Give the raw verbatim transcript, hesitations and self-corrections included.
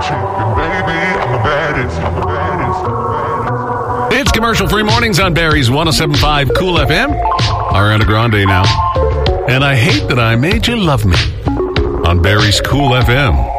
shaking, baby. I'm the baddest. I'm the baddest. I'm the baddest. It's commercial-free mornings on Barry's one oh seven point five Cool F M. Ariana Grande now. And I hate that I made you love me on Barry's Cool F M.